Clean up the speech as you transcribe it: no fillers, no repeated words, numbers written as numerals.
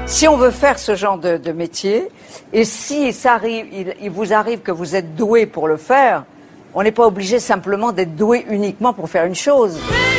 Si on veut faire ce genre de métier, et si ça arrive, il vous arrive que vous êtes doué pour le faire, on n'est pas obligé simplement d'être doué uniquement pour faire une chose.